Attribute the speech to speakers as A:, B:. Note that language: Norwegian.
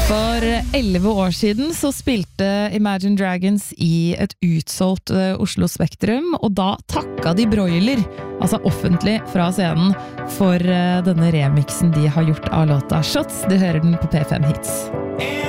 A: For 11 år siden så spilte Imagine Dragons i et utsolgt Oslo Spektrum, og da takka de Broiler, altså offentlig fra scenen, for denne remixen de har gjort av låta Shots. Du hører den på P5 Hits.